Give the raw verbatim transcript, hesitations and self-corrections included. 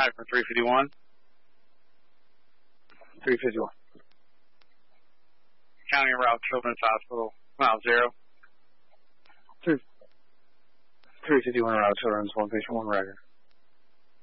nine for three fifty-one. three fifty-one. County route Children's Hospital, mile zero. three fifty-one route Children's, one patient, one record.